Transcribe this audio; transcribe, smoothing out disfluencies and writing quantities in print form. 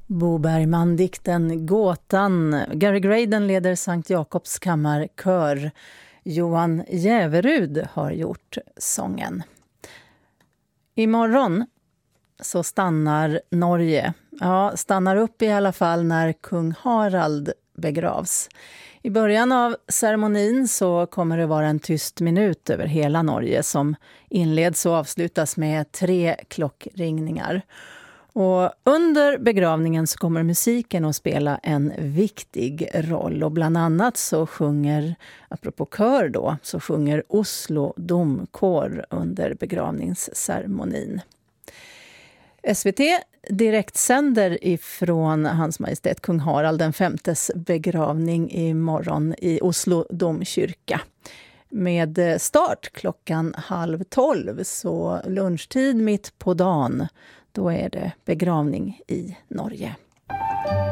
Bo Bergman-dikten Gåtan. Gary Graydon leder Sankt Jakobs kammarkör. Johan Jäverud har gjort sången. Imorgon så stannar Norge. Ja, stannar upp i alla fall när kung Harald begravs. I början av ceremonin så kommer det vara en tyst minut över hela Norge som inleds och avslutas med 3 klockringningar. Och under begravningen så kommer musiken att spela en viktig roll. Och bland annat så sjunger, apropå kör då, så sjunger Oslo domkår under begravningsceremonin. SVT direktsänder ifrån Hans Majestät kung Harald den femtes begravning imorgon i Oslo domkyrka. Med start 11:30, så lunchtid mitt på dagen. Då är det begravning i Norge.